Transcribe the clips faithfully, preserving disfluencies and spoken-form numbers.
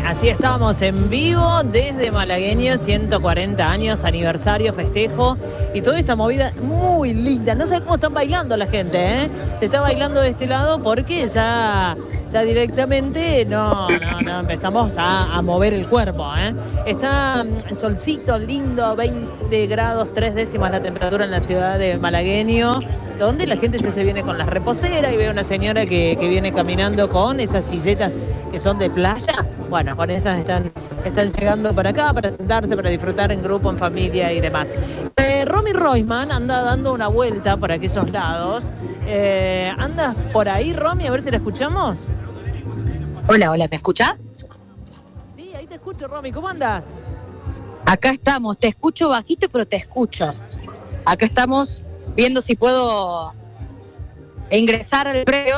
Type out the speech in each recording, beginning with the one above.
Así estamos en vivo desde Malagueño, ciento cuarenta años, aniversario, festejo y toda esta movida muy linda. No sé cómo están bailando la gente, ¿eh? Se está bailando de este lado porque ya, ya directamente no, no, no empezamos a, a mover el cuerpo, ¿eh? Está el solcito lindo, veinte grados, tres décimas la temperatura en la ciudad de Malagueño, donde la gente se, se viene con las reposeras y ve una señora que, que viene caminando con esas silletas que son de playa. Bueno, con esas están, están llegando para acá para sentarse, para disfrutar en grupo, en familia y demás. Eh, Romy Roisman anda dando una vuelta por aquellos lados. Eh, ¿Andas por ahí, Romy? A ver si la escuchamos. Hola, hola, ¿me escuchás? Sí, ahí te escucho, Romy. ¿Cómo andas? Acá estamos, te escucho bajito, pero te escucho. Acá estamos viendo si puedo ingresar al previo.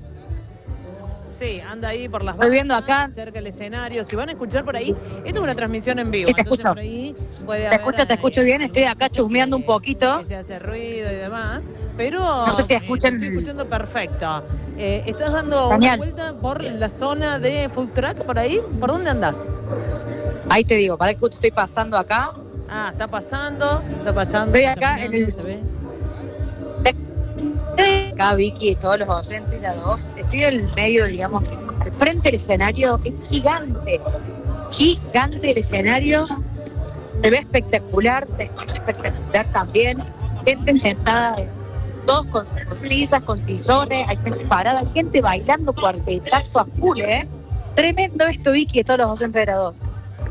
Sí, anda ahí por las Estoy viendo bases, acá. cerca del escenario. Si van a escuchar por ahí, esto es una transmisión en vivo. Sí, te escucho. Por ahí puede te escucho, te escucho bien. Estoy acá chusmeando un poquito. Que se hace ruido y demás. Pero no sé si escuchan. Eh, estoy escuchando perfecto. Eh, ¿Estás dando Genial. una vuelta por la zona de food truck por ahí? ¿Por dónde andás? Ahí te digo, para que estoy pasando acá. Ah, está pasando, está pasando. Estoy está acá en el. ¿Se ve? Acá Vicky y todos los oyentes, la dos. Estoy en el medio, digamos, al frente del escenario. Es gigante. Gigante el escenario. Se ve espectacular, se escucha espectacular también. Gente sentada, todos con, con sillas, con sillones, hay gente parada, hay gente bailando cuartetazo a full, ¿eh? Tremendo esto, Vicky, de todos los oyentes de la dos.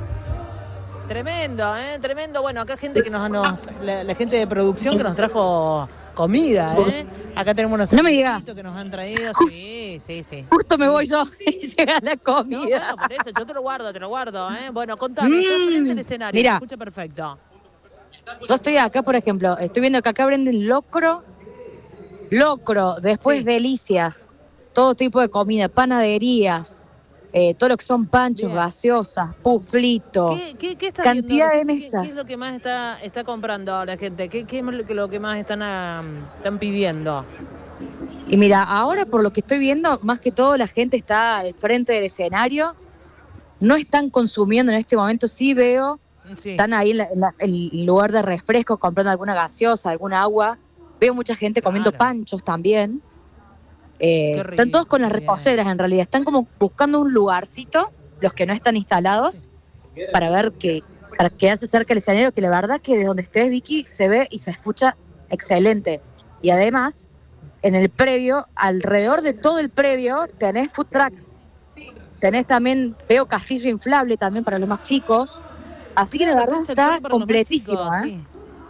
Tremendo, ¿eh? Tremendo. Bueno, acá gente que nos, nos la, la gente de producción que nos trajo comida, ¿eh? Acá tenemos unos no me digas que nos han traído. Sí, sí, sí. Justo me sí. voy yo y llega la comida. No, bueno, por eso, yo te lo guardo, te lo guardo, ¿eh? Bueno, contame, mm, estás frente al escenario, mira, se escucha perfecto. Yo estoy acá, por ejemplo, estoy viendo que acá venden locro, locro, después Sí. delicias, todo tipo de comida, panaderías, eh, todo lo que son panchos, Bien. gaseosas, puflitos, ¿Qué, qué, qué está cantidad viendo? de ¿Qué, mesas. ¿Qué, qué es lo que más está, está comprando ahora la gente? ¿Qué, qué es lo que, lo que más están, um, están pidiendo? Y mira, ahora por lo que estoy viendo, más que todo la gente está al frente del escenario, no están consumiendo en este momento, sí veo, Sí. están ahí en, la, en la, el lugar de refrescos comprando alguna gaseosa, alguna agua, veo mucha gente comiendo Claro. panchos también, eh, Qué rico, están todos con las bien. reposeras en realidad, están como buscando un lugarcito, los que no están instalados, para ver que, para quedarse cerca del escenario, que la verdad que de donde estés, Vicky, se ve y se escucha excelente, y además en el predio, alrededor de todo el predio, tenés food trucks. Tenés también, veo castillo inflable también para los más chicos. Así que la verdad está completísimo, chicos, ¿eh? Sí.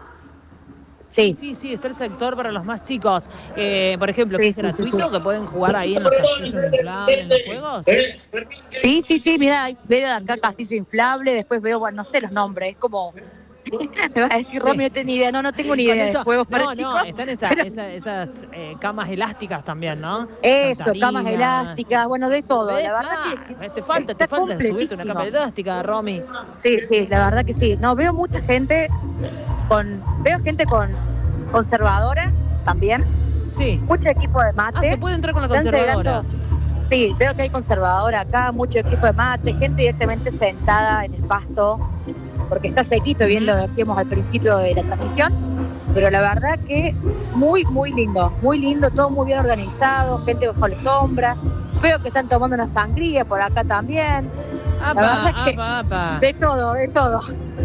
Sí. sí, sí, sí, está el sector para los más chicos. Eh, por ejemplo, Sí, que es sí, gratuito, sí, sí. que pueden jugar ahí en los castillos inflables, en los juegos. Sí, sí, sí, mira, veo acá castillo inflable, después veo, bueno, no sé los nombres, es como... Me va a decir, Sí. Romy, no tengo ni idea, no, no tengo ni Con idea eso, de juegos para no, chicos. no, están esa, pero- esa, esas eh, camas elásticas también, ¿no? Eso, camas Saltarinas. elásticas, bueno, de todo. ¿Ves? La verdad Claro, que te falta, está te falta subirte una completísimo. cama elástica, Romy. Sí, sí, la verdad que sí. No, veo mucha gente con, veo gente con conservadora también, Sí. mucho equipo de mate. Ah, se puede entrar con la Están conservadora. llegando- Sí, veo que hay conservadora acá, mucho equipo de mate, gente directamente sentada en el pasto, porque está sequito, bien lo decíamos al principio de la transmisión, pero la verdad que muy, muy lindo, muy lindo, todo muy bien organizado, gente bajo la sombra. Veo que están tomando una sangría por acá también. Apa, La verdad es que apa, apa. de todo, de todo.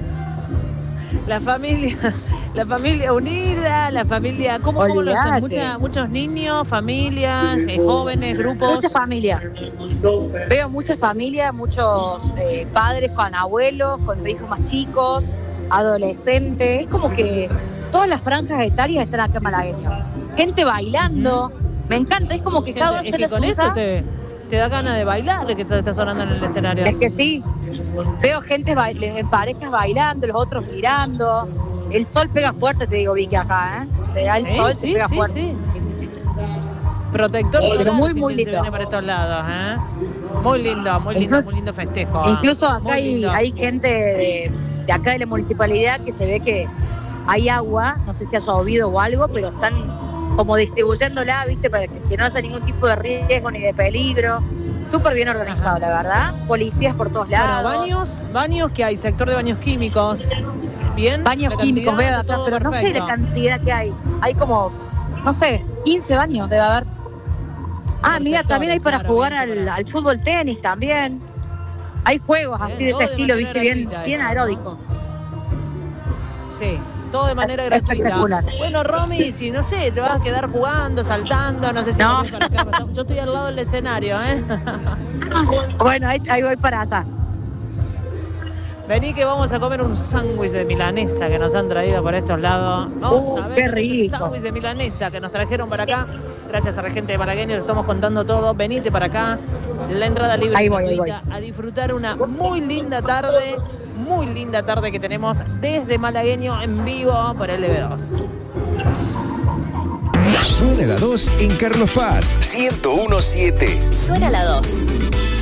La familia, la familia unida, la familia, ¿cómo, cómo lo están? Olvídate. Mucha, muchos niños, familias, eh, jóvenes, grupos. Mucha familia. Veo mucha familia, muchos eh, padres con abuelos, con hijos más chicos, adolescentes. Es como que todas las franjas etarias están acá en Malagueño. Gente bailando. Mm. Me encanta, es como que cada uno Es se que les con usa. esto te, te da ganas de bailar, de que te está sonando en el escenario. Es que sí. Veo gente ba- en parejas bailando, los otros mirando. El sol pega fuerte, te digo, Vicky, acá, ¿eh? Te da el Sí, sol, sí, te pega sí, fuerte. sí. Sí, sí, sí. Protector Pero solar, muy, si muy se lindo. viene para estos lados, ¿eh? Muy lindo, muy lindo, Incluso- muy lindo festejo. ¿eh? Incluso acá Muy hay, lindo. hay gente de, de acá de la municipalidad que se ve que hay agua, no sé si ha llovido o algo, pero están como distribuyéndola, ¿viste? Para que, que no haya ningún tipo de riesgo ni de peligro. súper bien organizado, la verdad. Policías por todos lados. Bueno, baños, baños que hay, sector de baños químicos. Bien. Baños químicos, veo acá, pero perfecto. No sé la cantidad que hay. Hay como, no sé, quince baños debe haber. Ah, mira, sectores, también hay para claro, jugar al, al fútbol tenis también. Hay juegos bien, así de ese estilo, viste, bien, bien aeróbico. Sí, todo de manera gratuita. Bueno, Romy, si no sé, te vas a quedar jugando, saltando, no sé si no. para acá. Yo estoy al lado del escenario, ¿eh? Bueno, ahí, ahí voy para allá. Vení que vamos a comer un sándwich de milanesa que nos han traído por estos lados. Vamos uh, a ver qué rico. Un sándwich de milanesa que nos trajeron para acá. Gracias a la gente de Malagueño, le estamos contando todo. Venite para acá. La entrada libre ahí voy, ahí voy. a disfrutar una muy linda tarde. Muy linda tarde que tenemos desde Malagueño en vivo por L B dos. Suena la dos en Carlos Paz, ciento uno punto siete. Suena la dos.